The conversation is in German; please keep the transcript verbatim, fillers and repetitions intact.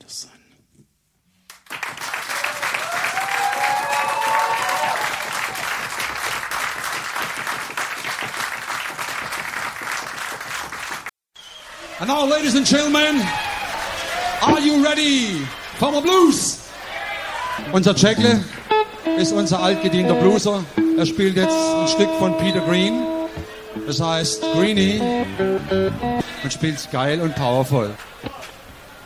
Peterson. And now, ladies and gentlemen, are you ready for the blues? Unser Jackle ist unser altgedienter Blueser. Er spielt jetzt ein Stück von Peter Green. Das heißt Greenie und spielt's geil und powerful.